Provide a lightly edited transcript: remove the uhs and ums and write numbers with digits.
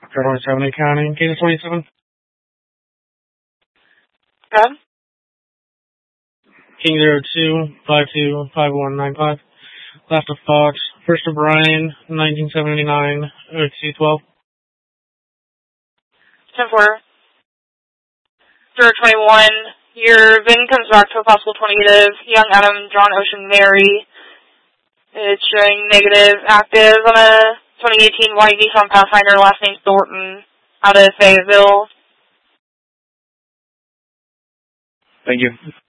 Fairway 70 County, Kansas 27. Good. King 02525195. Last of Fox. First of Brian, 1979, OT12. 10-4. 021. Your VIN comes back to a possible 20 negative. Young Adam, John Ocean, Mary. It's showing negative active on a 2018 white Nissan Pathfinder. Last name Thornton, out of Fayetteville. Thank you.